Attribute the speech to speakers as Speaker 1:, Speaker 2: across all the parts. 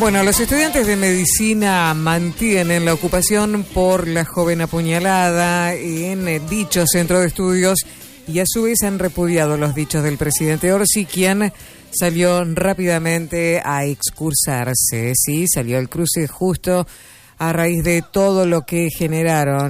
Speaker 1: Bueno, los estudiantes de medicina mantienen la ocupación por la joven apuñalada en dicho centro de estudios y a su vez han repudiado los dichos del presidente Orsi, quien salió rápidamente a excursarse. Sí, salió al cruce justo a raíz de todo lo que generó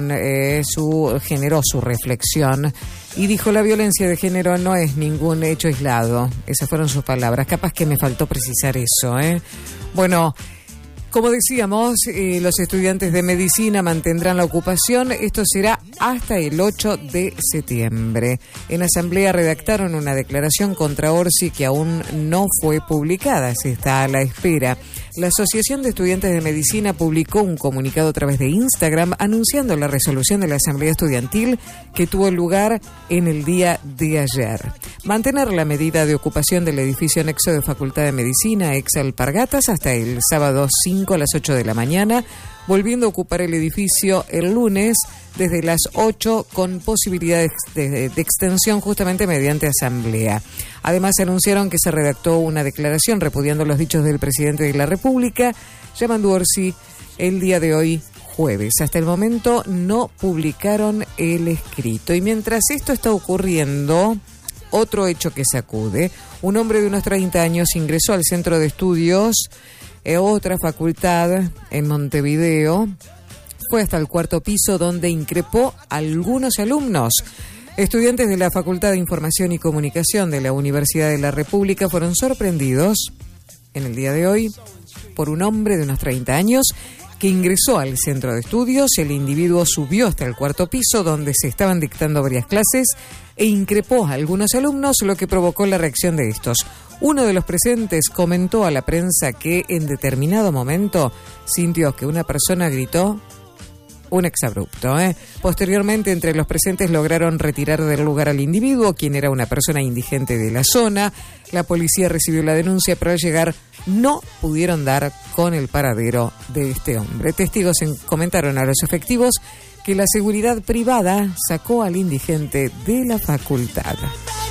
Speaker 1: su reflexión y dijo: la violencia de género no es ningún hecho aislado. Esas fueron sus palabras. Capaz que me faltó precisar eso, Bueno, como decíamos, los estudiantes de medicina mantendrán la ocupación. Esto será hasta el 8 de septiembre. En asamblea redactaron una declaración contra Orsi que aún no fue publicada. Se está a la espera. La Asociación de Estudiantes de Medicina publicó un comunicado a través de Instagram anunciando la resolución de la Asamblea Estudiantil que tuvo lugar en el día de ayer. Mantener la medida de ocupación del edificio anexo de Facultad de Medicina, ex Alpargatas, hasta el sábado 5 a las 8 de la mañana, volviendo a ocupar el edificio el lunes desde las 8 con posibilidades de extensión justamente mediante asamblea. Además anunciaron que se redactó una declaración repudiando los dichos del presidente de la República, llamando a Orsi el día de hoy jueves. Hasta el momento no publicaron el escrito. Y mientras esto está ocurriendo, otro hecho que sacude: un hombre de unos 30 años ingresó al centro de estudios, otra facultad en Montevideo, fue hasta el cuarto piso donde increpó a algunos alumnos. Estudiantes de la Facultad de Información y Comunicación de la Universidad de la República fueron sorprendidos en el día de hoy por un hombre de unos 30 años que ingresó al centro de estudios. El individuo subió hasta el cuarto piso donde se estaban dictando varias clases e increpó a algunos alumnos, lo que provocó la reacción de estos. Uno de los presentes comentó a la prensa que en determinado momento sintió que una persona gritó: un exabrupto. Posteriormente, entre los presentes lograron retirar del lugar al individuo, quien era una persona indigente de la zona. La policía recibió la denuncia, pero al llegar no pudieron dar con el paradero de este hombre. Testigos comentaron a los efectivos que la seguridad privada sacó al indigente de la facultad.